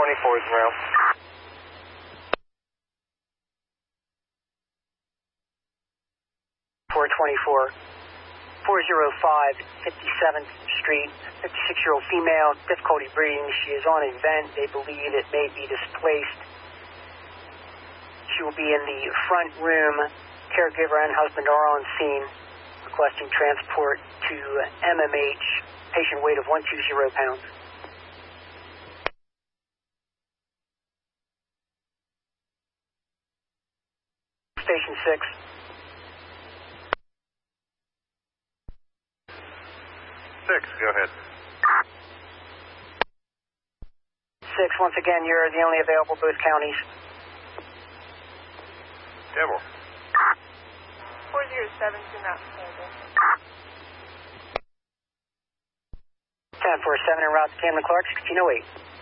424 is around. 424, 405 57th Street, 56-year-old female, difficulty breathing. She is on a vent. They believe it may be displaced. She will be in the front room. Caregiver and husband are on scene, requesting transport to MMH. Patient weight of 120 pounds. Station 6. 6, go ahead. 6, once again, you're the only available, both counties. Devil. 407 to not stable. 1047 en route to Cameron Clark, 1608.